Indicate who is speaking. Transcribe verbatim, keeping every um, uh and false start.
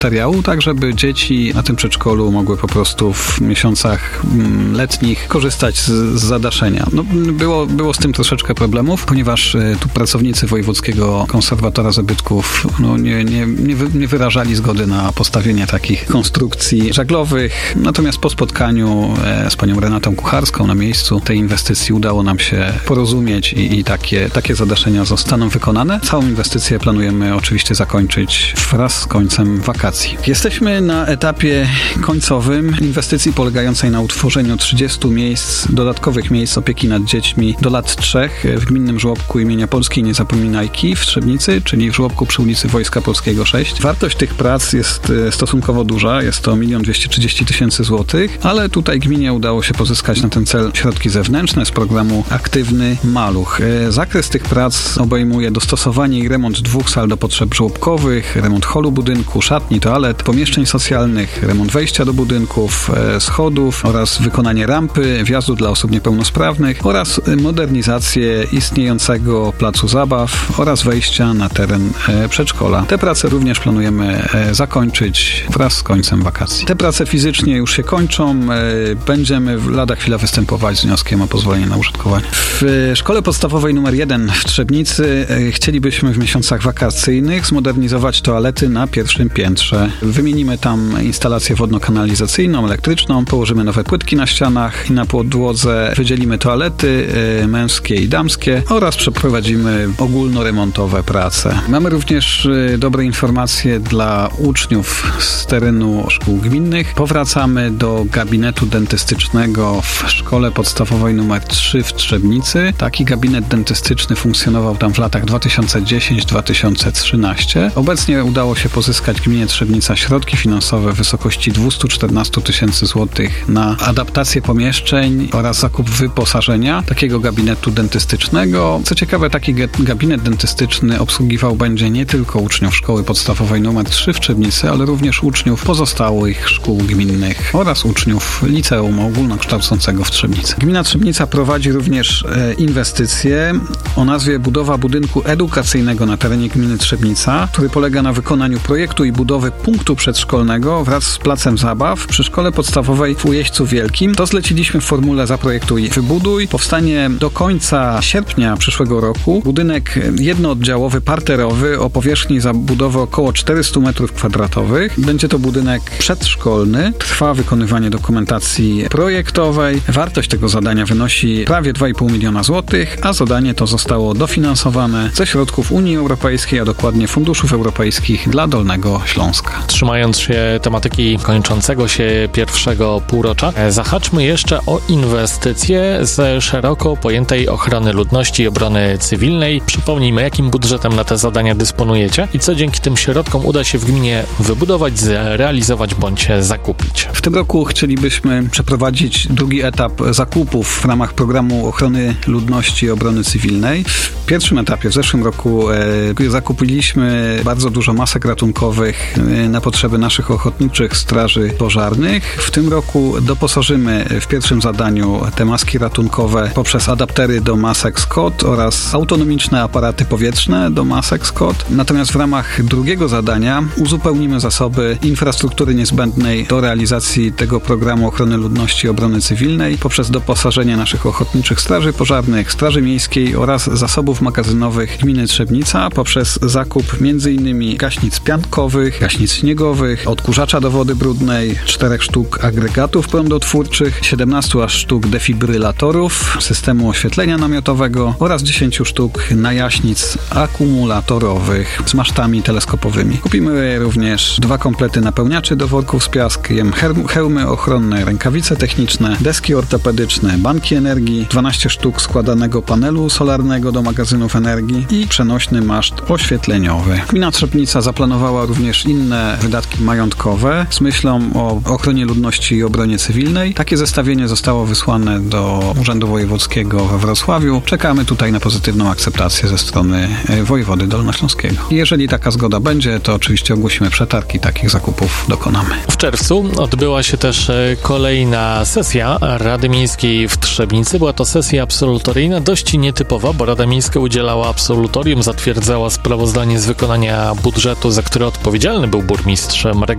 Speaker 1: materiału, tak żeby dzieci na tym przedszkolu mogły po prostu w miesiącach letnich korzystać z, z zadaszenia. No, było, było z tym troszeczkę problemów, ponieważ tu pracownicy Wojewódzkiego Konserwatora Zabytków no, nie, nie, nie, wy, nie wyrażali zgody na postawienie takich konstrukcji żaglowych. Natomiast po spotkaniu z panią Renatą Kucharską na miejscu tej inwestycji udało nam się porozumieć i, i takie, takie zadaszenia zostaną wykonane. Całą inwestycję planujemy oczywiście zakończyć wraz z końcem wakacji. Jesteśmy na etapie końcowym inwestycji polegającej na utworzeniu trzydziestu miejsc, dodatkowych miejsc opieki nad dziećmi do lat trzech w gminnym żłobku imienia Polskiej Niezapominajki w Trzebnicy, czyli w żłobku przy ulicy Wojska Polskiego sześć. Wartość tych prac jest stosunkowo duża, jest to milion dwieście trzydzieści tysięcy złotych, ale tutaj gminie udało się pozyskać na ten cel środki zewnętrzne z programu Aktywny Maluch. Zakres tych prac obejmuje dostosowanie i remont dwóch sal do potrzeb żłobkowych, remont holu budynku, szatni, toalet, pomieszczeń socjalnych, remont wejścia do budynków, schodów oraz wykonanie rampy, wjazdu dla osób niepełnosprawnych oraz modernizację istniejącego placu zabaw oraz wejścia na teren przedszkola. Te prace również planujemy zakończyć wraz z końcem wakacji. Te prace fizycznie już się kończą. Będziemy lada chwila występować z wnioskiem o pozwolenie na użytkowanie. W szkole podstawowej numer jeden w Trzebnicy chcielibyśmy w miesiącach wakacyjnych zmodernizować toalety na pierwszym piętrze. Wymienimy tam instalację wodno-kanalizacyjną, elektryczną, położymy nowe płytki na ścianach i na podłodze wydzielimy toalety męskie i damskie oraz przeprowadzimy ogólnoremontowe prace. Mamy również dobre informacje dla uczniów z terenu szkół gminnych. Powracamy do gabinetu dentystycznego w szkole podstawowej numer trzy w Trzebnicy. Taki gabinet dentystyczny funkcjonował tam w latach dwa tysiące dziesiątym do dwa tysiące trzynastego. Obecnie udało się pozyskać gminie Trzebnica środki finansowe w wysokości dwieście czternaście tysięcy złotych na adaptację pomieszczeń oraz zakup wyposażenia takiego gabinetu dentystycznego. Co ciekawe, taki gabinet dentystyczny obsługiwał będzie nie tylko uczniów szkoły podstawowej numer trzy w Trzebnicy, ale również uczniów pozostałych szkół gminnych oraz uczniów liceum ogólnokształcącego w Trzebnicy. Gmina Trzebnica prowadzi również e, inwestycje o nazwie budowa budynku edukacyjnego na terenie gminy Trzebnica, który polega na wykonaniu projektu i budowy punktu przedszkolnego wraz z placem zabaw przy szkole podstawowej w Ujeźdźcu Wielkim. To zleciliśmy w formule Zaprojektuj i wybuduj. Powstanie do końca sierpnia przyszłego roku budynek jednooddziałowy, parterowy o powierzchni zabudowy około czterysta metrów kwadratowych. Będzie to budynek przedszkolny. Trwa wykonywanie dokumentacji projektowej. Wartość tego zadania wynosi prawie dwa i pół miliona złotych, a zadanie to zostało dofinansowane ze środków Unii Europejskiej, a dokładnie funduszów europejskich dla Dolnego Śląska.
Speaker 2: Trzymając się tematyki kończącego się pierwszego półrocza, zahaczmy jeszcze o inwestycje ze szeroko pojętej ochrony ludności i obrony cywilnej. Przypomnijmy, jakim budżetem na te zadania dysponujecie i co dzięki tym środkom uda się w gminie wybudować, zrealizować bądź zakupić.
Speaker 1: W tym roku chcielibyśmy przeprowadzić drugi etap zakupów w ramach programu ochrony ludności i obrony cywilnej. W pierwszym etapie, w zeszłym roku e, zakupiliśmy bardzo dużo masek ratunkowych e, na potrzeby naszych ochotniczych straży pożarnych. W tym roku doposażymy w pierwszym zadaniu te maski ratunkowe poprzez adaptery do masek Scott oraz autonomiczne aparaty powietrzne do masek Scott. Natomiast w ramach drugiego zadania uzupełnimy zasoby infrastruktury niezbędnej do realizacji tego programu ochrony ludności i obrony cywilnej poprzez doposażenie naszych ochotniczych straży pożarnych, straży miejskiej oraz zasobów magazynowych gminy Trzebnica poprzez zakup m.in. gaśnic piankowych, gaśnic śniegowych, odkurzacza do wody brudnej, czterech sztuk agregatów prądotwórczych, siedemnastu aż sztuk defibrylatorów, systemu oświetlenia namiotowego oraz dziesięciu sztuk najaśnic akumulatorowych z masztami teleskopowymi. Kupimy również dwa komplety napełniaczy do worków z piaskiem, hełmy ochronne, rękawice techniczne, deski ortopedyczne, banki energii, dwanaście sztuk składanego panelu solarnego do magazynów energii i przenośny maszt oświetleniowy. Gmina Trzebnica zaplanowała również inne wydatki majątkowe z myślą o ochronie ludności i obronie cywilnej. Takie zestawienie zostało wysłane do Urzędu Wojewódzkiego we Wrocławiu. Czekamy tutaj na pozytywną akceptację ze strony wojewody dolnośląskiego. Jeżeli taka zgoda będzie, to oczywiście ogłosimy przetarg i takich zakupów dokonamy.
Speaker 2: W czerwcu odbyła się też kolejna sesja Rady Miejskiej w Trzebnicy. Była to sesja absolutoryjna, dość nietypowa, bo Rada Miejska udzielała absolutorium, zatwierdzała sprawozdanie z wykonania budżetu, za które odpowiedzialny był burmistrz Marek